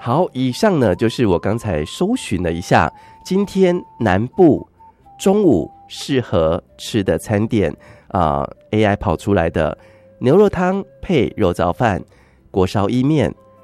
好，以上呢就是我刚才搜寻了一下，今天南部中午适合吃的餐点AI 跑出来的牛肉汤配肉燥饭、锅烧意面、